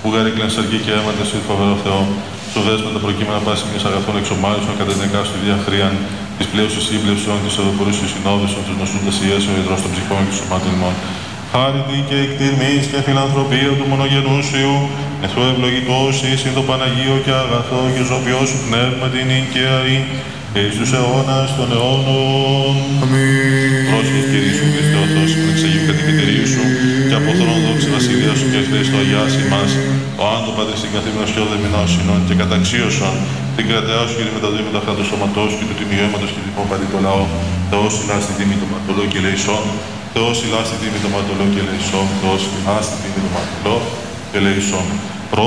που γαρήκλαν σαρκή και αίματα σε φοβερό Θεό, σου δέσμε τα προκείμενα πάση μιας αγαθών εξομάλισων κατά την εκάστοτε διαχρίαν, της πλέουσης σύμπλευσεων, της οδοπορούσης συνόδησεων, της νοσούντας ιές, ο ιδρός των ψυχών και των σωμάτων ημών. Χάρητη και εκτιμής και φιλανθρωπία του μονογενούς Υιού, εθώ ευλογητός εις το Παναγίο και αγαθό και ζωπιό σου πνεύμα την οικαίαη, και εις τους αιώνας των αιώνων. Αμήν. Πρόσχος Κύριε σου Χριστέ ο Θεός, που εξαγίου κατοικητηρίου σου, και από θρόν δόξη βασιλεία σου και Χριστό αγιάσει μας, ο άντο Πατρί στην καθήμενος και οδεμινώσινον, και καταξίωσον την κρατεά σου και τη μεταδομή τα χάρτα σώματός και του τιμιού αίματος και τιμώ παρή το λαό. Θεός ηλάς την τιμή το ματολό και ελεησόν, Θεός ηλάς την τιμή το ματολό και ελεησόν, Θεός ηλάς την τιμή το ματολό και ελεησόν.